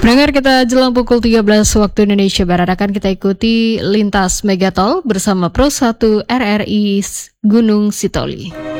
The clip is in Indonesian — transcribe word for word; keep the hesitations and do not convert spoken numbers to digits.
Pendengar kita jelang pukul tiga belas waktu Indonesia Barat akan kita ikuti lintas Megatol bersama Pro satu R R I Gunung Sitoli.